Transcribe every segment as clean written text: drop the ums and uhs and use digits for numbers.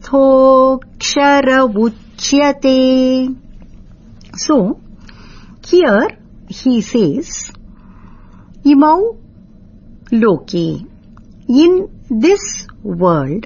kutastho uchyate. So, here he says, imau loke. In this world,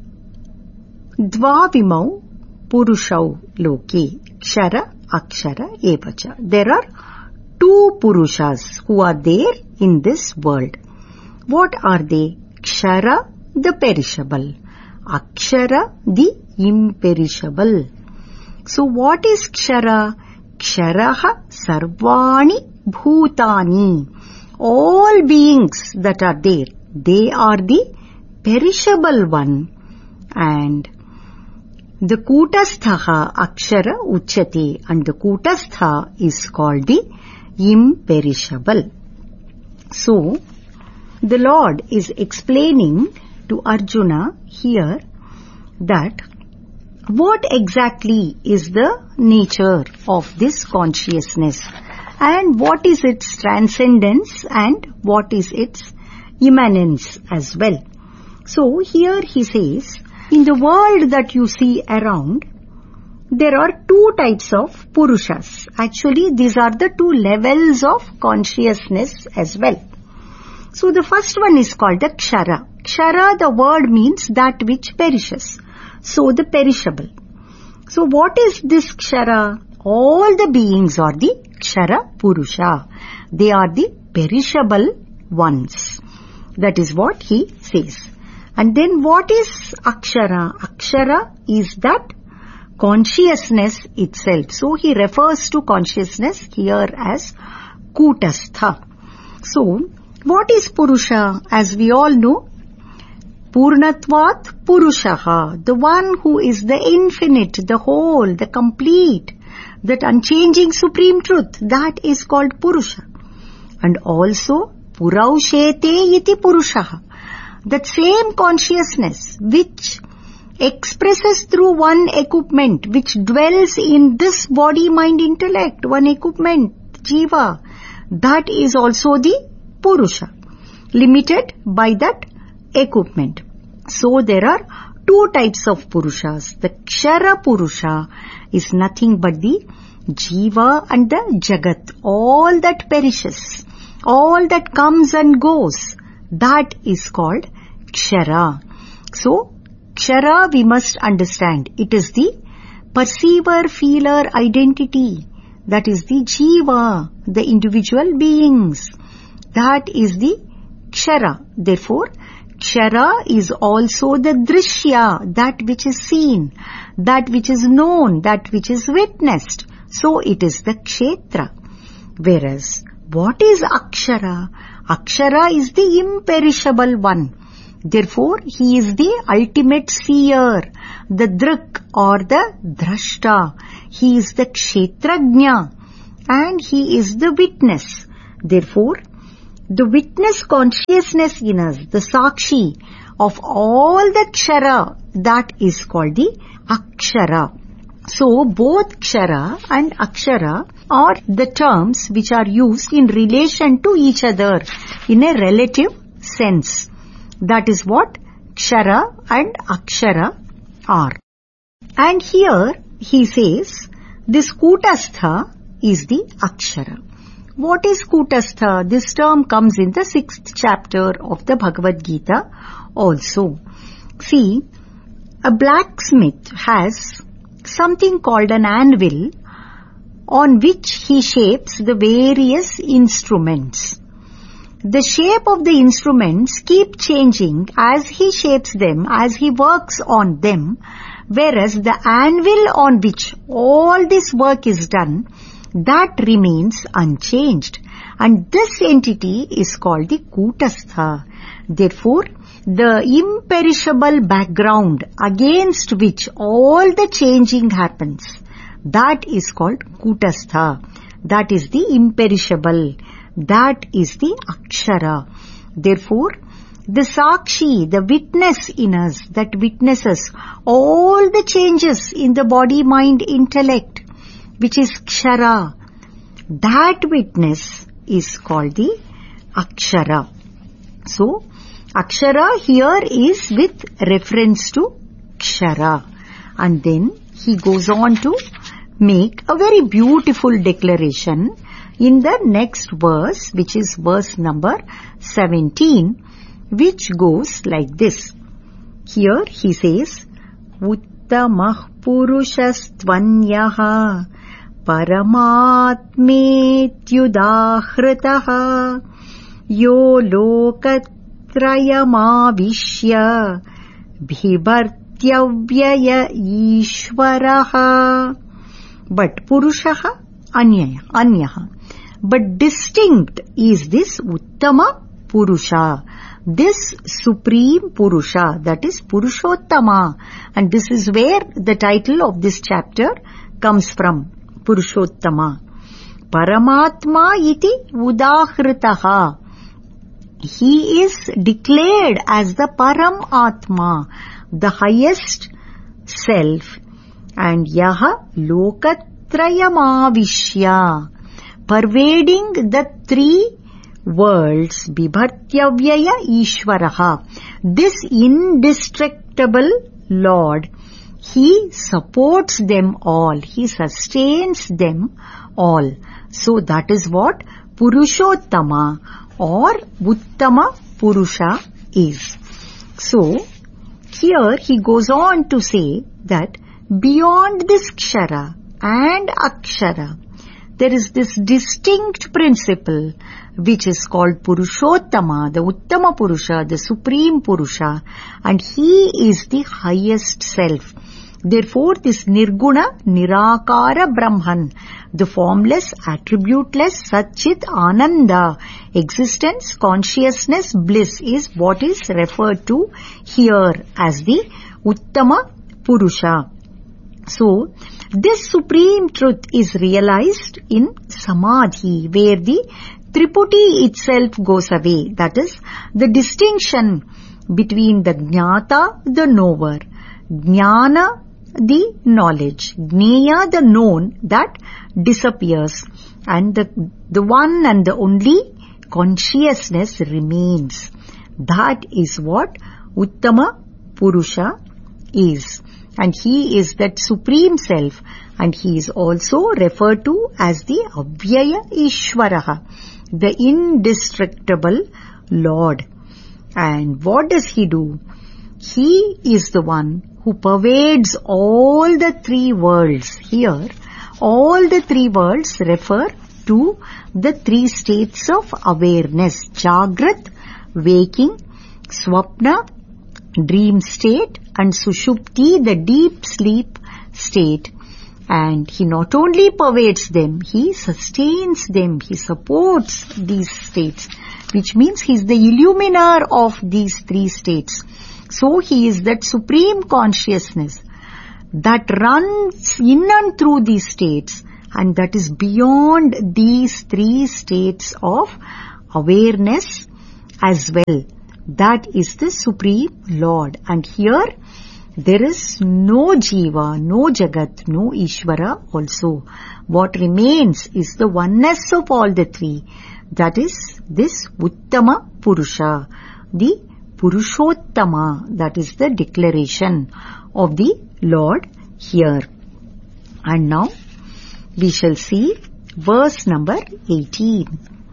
dvavimau purushau loke. Kshara, akshara, evacha. There are two purushas who are there in this world. What are they? Kshara, the perishable. Akshara, the imperishable. So what is Kshara? Ksharaha sarvani bhutani. All beings that are there, they are the perishable one. And the Kutastha Akshara Uchyate, and the Kutastha is called the imperishable. So, the Lord is explaining to Arjuna here that what exactly is the nature of this consciousness and what is its transcendence and what is its immanence as well. So here he says, in the world that you see around, there are two types of Purushas. Actually, these are the two levels of consciousness as well. So the first one is called the Kshara. Kshara, the word means that which perishes. So the perishable. So what is this Kshara? All the beings are the Kshara Purusha. They are the perishable ones. That is what he says. And then what is Akshara? Akshara is that consciousness itself. So he refers to consciousness here as Kutastha. So what is Purusha? As we all know, Purnatvat Purushaha, the one who is the infinite, the whole, the complete, that unchanging supreme truth, that is called Purusha. And also Puraushete iti Purushaha, that same consciousness which expresses through one equipment, which dwells in this body, mind, intellect, one equipment, Jiva, that is also the Purusha, limited by that equipment. So there are two types of Purushas. The Kshara Purusha is nothing but the Jiva and the Jagat, all that perishes, all that comes and goes, that is called Kshara. So Kshara we must understand, it is the perceiver, feeler identity, that is the Jiva, the individual beings, that is the Kshara. Therefore, Kshara is also the Drishya, that which is seen, that which is known, that which is witnessed. So it is the Kshetra. Whereas, what is Akshara? Akshara is the imperishable one. Therefore, he is the ultimate seer, the Drik or the Drashta. He is the Kshetrajna and he is the witness. Therefore, the witness consciousness in us, the Sakshi of all the Kshara, that is called the Akshara. So, both Kshara and Akshara are the terms which are used in relation to each other in a relative sense. That is what Kshara and Akshara are. And here he says, this Kutastha is the Akshara. What is Kutastha? This term comes in the 6th chapter of the Bhagavad Gita also. See, a blacksmith has something called an anvil on which he shapes the various instruments. The shape of the instruments keep changing as he shapes them, as he works on them, whereas the anvil on which all this work is done, that remains unchanged. And this entity is called the Kutastha. Therefore, the imperishable background against which all the changing happens, that is called Kutastha. That is the imperishable. That is the Akshara. Therefore, the Sakshi, the witness in us that witnesses all the changes in the body, mind, intellect, which is Kshara, that witness is called the Akshara. So, Akshara here is with reference to Akshara. And then he goes on to make a very beautiful declaration in the next verse, which is verse number 17, which goes like this. Here he says, Uttamah Purushastvanyah Paramatmetyudahritah Yo Lokatrayamavishya Bhibartyavyaya Ishvaraha. But Purushaha Anyaha. But distinct is this Uttama Purusha, this Supreme Purusha, that is Purushottama. And this is where the title of this chapter comes from, Purushottama. Paramatma iti udahritaha. He is declared as the Paramatma, the highest self. And Yaha Lokatrayamavishya, pervading the three worlds, Bibhartyavyaya Ishvaraha. This indestructible Lord, He supports them all. He sustains them all. So that is what Purushottama or Uttama Purusha is. So here he goes on to say that beyond this Kshara and Akshara, there is this distinct principle which is called Purushottama, the Uttama Purusha, the Supreme Purusha, and He is the highest self. Therefore, this Nirguna, Nirakara Brahman, the formless, attributeless, Satchit Ananda, existence, consciousness, bliss is what is referred to here as the Uttama Purusha. So, this supreme truth is realized in Samadhi, where the Triputi itself goes away. That is, the distinction between the Jnata, the knower, Jnana, the knowledge, Jnaya, the known, that disappears. And the one and the only consciousness remains. That is what Uttama Purusha is. And He is that Supreme Self, and He is also referred to as the Avyaya Ishvaraha, the indestructible Lord. And what does He do? He is the one who pervades all the three worlds. Here, all the three worlds refer to the three states of awareness: Jagrat, waking; Swapna, dream state; and Sushupti, the deep sleep state. And He not only pervades them, He sustains them, He supports these states, which means He is the illuminer of these three states. So He is that supreme consciousness that runs in and through these states, and that is beyond these three states of awareness as well. That is the Supreme Lord. And here there is no Jiva, no Jagat, no Ishvara also. What remains is the oneness of all the three. That is this Uttama Purusha, the Purushottama. That is the declaration of the Lord here. And now we shall see verse number 18.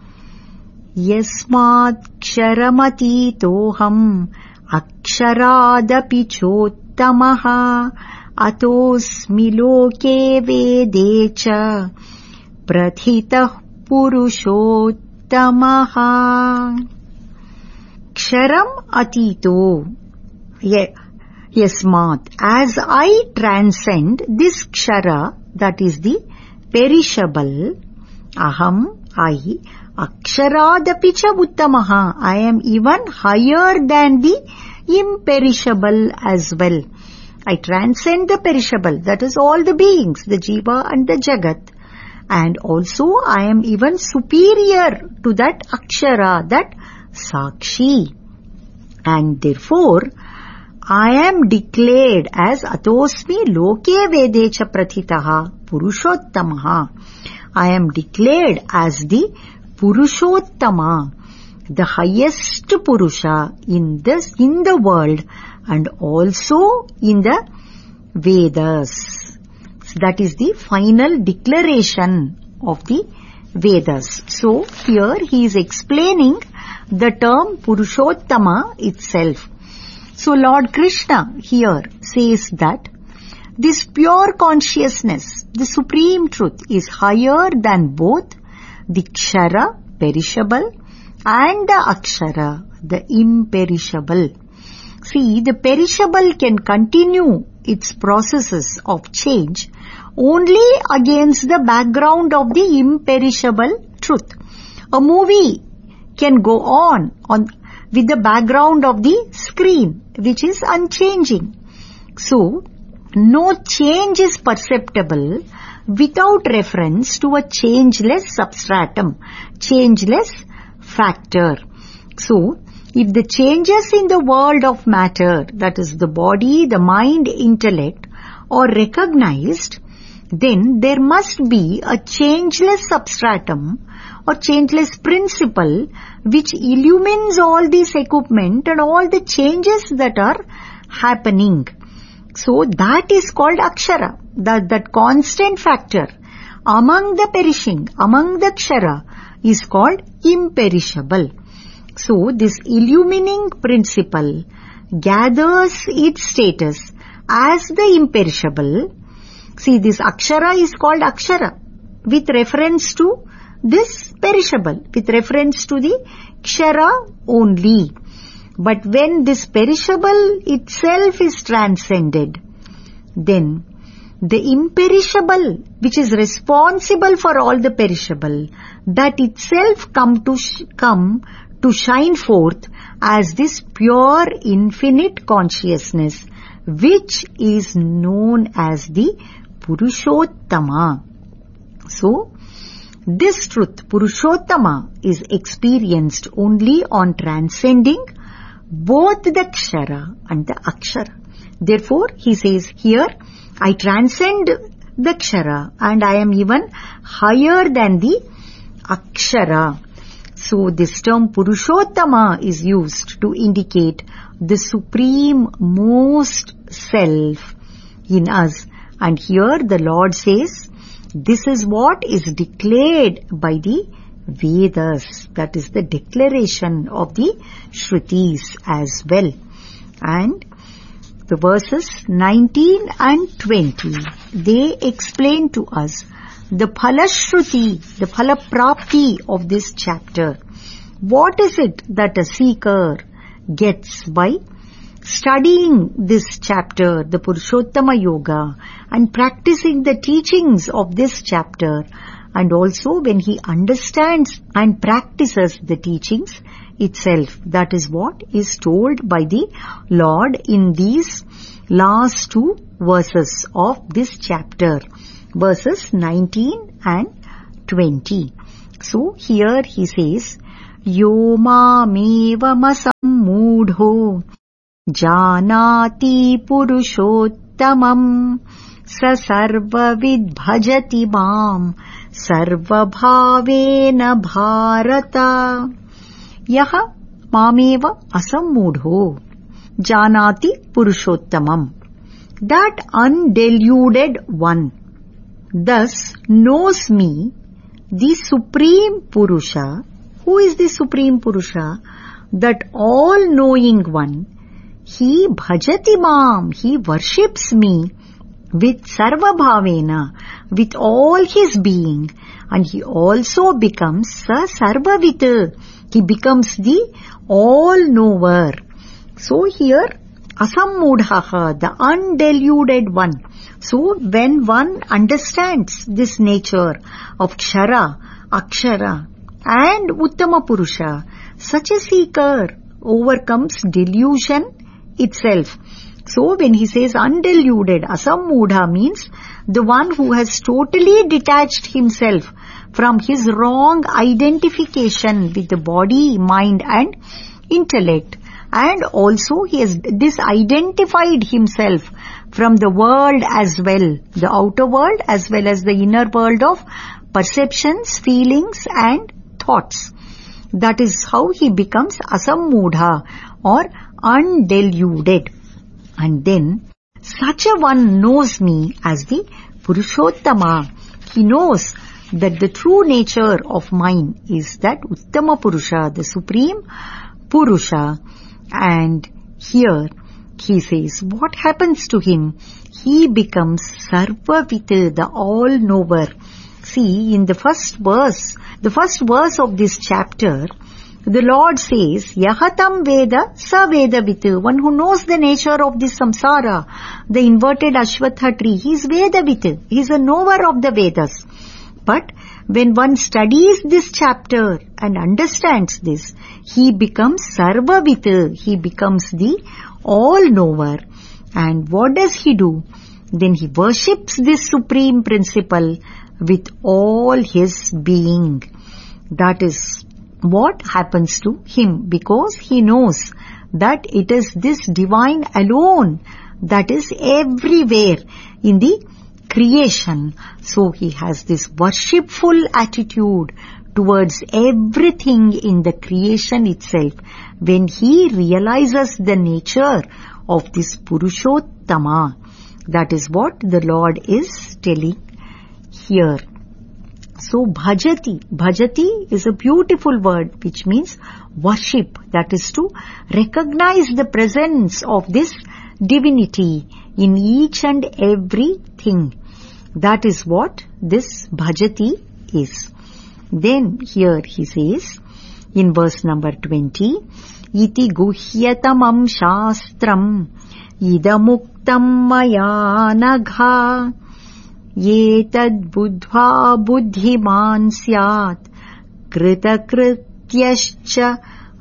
Yasmat ksharamati aksharaadapi chottamaha atosmi loke vedecha prathitah purushottamaha. Ksharam atito. Yasmat, as I transcend this kshara, that is the perishable, aham, I, aksharaadapicha uttamaha, I am even higher than the imperishable as well. I transcend the perishable, that is all the beings, the jiva and the jagat. And also I am even superior to that akshara, that sakshi. And therefore, I am declared as atosmi loke vedecha prathitaha purushottamaha. I am declared as the Purushottama, the highest Purusha in the world, and also in the Vedas. So that is the final declaration of the Vedas. So here he is explaining the term Purushottama itself. So Lord Krishna here says that this pure consciousness, the supreme truth, is higher than both the Kshara, perishable, and the Akshara, the imperishable. See, the perishable can continue its processes of change only against the background of the imperishable truth. A movie can go on with the background of the screen, which is unchanging. So, no change is perceptible without reference to a changeless substratum, changeless factor. So, if the changes in the world of matter, that is the body, the mind, intellect, are recognized, then there must be a changeless substratum or changeless principle which illumines all this equipment and all the changes that are happening. So that is called Akshara, that constant factor among the perishing, among the Kshara is called imperishable. So this illumining principle gathers its status as the imperishable. See, this Akshara is called Akshara with reference to this perishable, with reference to the Kshara only. But when this perishable itself is transcended, then the imperishable, which is responsible for all the perishable, that itself come to shine forth as this pure infinite consciousness, which is known as the Purushottama. So, this truth, Purushottama, is experienced only on transcending both the Kshara and the Akshara. Therefore, he says here, I transcend the Kshara and I am even higher than the Akshara. So, this term Purushottama is used to indicate the supreme most self in us. And here the Lord says, this is what is declared by the Vedas. That is the declaration of the Shrutis as well. And the verses 19 and 20, they explain to us the Phalashruti, the Phalaprapti of this chapter. What is it that a seeker gets by studying this chapter, the Purushottama Yoga, and practicing the teachings of this chapter, and also when he understands and practices the teachings itself? That is what is told by the Lord in these last two verses of this chapter, verses 19 and 20. So here he says, Yo mamevam mudho janati purushottamam sa sarvavid bhajati mam sarvabhavena bharata. Yaha mameva asammudho janati purushottamam. That undeluded one thus knows me, the Supreme Purusha. Who is the Supreme Purusha? That all-knowing one. He bhajati mam, he worships me with sarva bhavena, with all his being, and he also becomes sa sarvavit, he becomes the all-knower. So here, asammudhaha, the undeluded one. So when one understands this nature of Kshara, Akshara and Uttama Purusha, such a seeker overcomes delusion itself. So when he says undeluded, asammudha means the one who has totally detached himself from his wrong identification with the body, mind and intellect. And also he has disidentified himself from the world as well, the outer world as well as the inner world of perceptions, feelings and thoughts. That is how he becomes asammudha or undeluded. And then such a one knows me as the Purushottama. He knows that the true nature of mine is that Uttama Purusha, the Supreme Purusha. And here he says, what happens to him? He becomes Sarvavit, the all-knower. See, in the first verse of this chapter, the Lord says, Yahatam Veda Sa Vedavit, one who knows the nature of this samsara, the inverted Ashwatha tree. He is Vedavit. He is a knower of the Vedas. But when one studies this chapter and understands this, he becomes Sarvavit. He becomes the all-knower. And what does he do? Then he worships this supreme principle with all his being. That is what happens to him, because he knows that it is this divine alone that is everywhere in the creation. So he has this worshipful attitude towards everything in the creation itself when he realizes the nature of this Purushottama. That is what the Lord is telling here. So bhajati. Bhajati is a beautiful word which means worship. That is to recognize the presence of this divinity in each and everything. That is what this bhajati is. Then here he says in verse number 20, Iti guhyatamam shastram idamuktam maya nagha Yetad buddha buddhiman syat kritakrityascha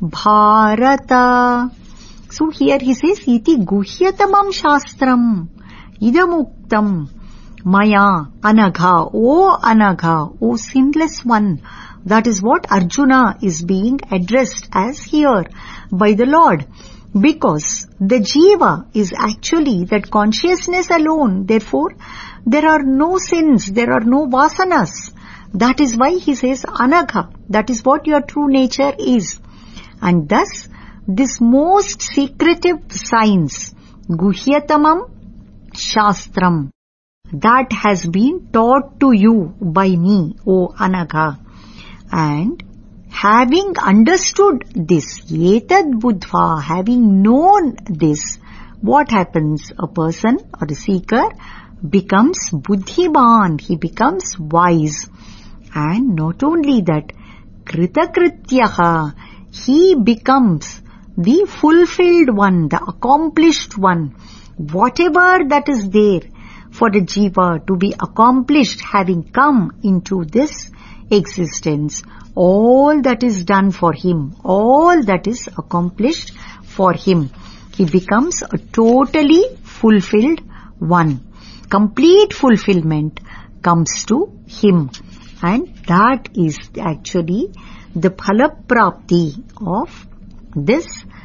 bharata. So here he says, Iti guhyatamam shastram idamuktam maya anagha. O anagha, O sinless one. That is what Arjuna is being addressed as here by the Lord. Because the jiva is actually that consciousness alone. Therefore, there are no sins, there are no vasanas. That is why he says anagha. That is what your true nature is. And thus, this most secretive science, guhyatamam shastram, that has been taught to you by me, O anagha. And having understood this, yetad buddha, having known this, what happens? A person or a seeker becomes buddhiman, he becomes wise. And not only that, kritakrityaha, he becomes the fulfilled one, the accomplished one. Whatever that is there for the jiva to be accomplished, having come into this existence, all that is done for him, all that is accomplished for him, he becomes a totally fulfilled one. Complete fulfillment comes to him, and that is actually the phalaprapti of this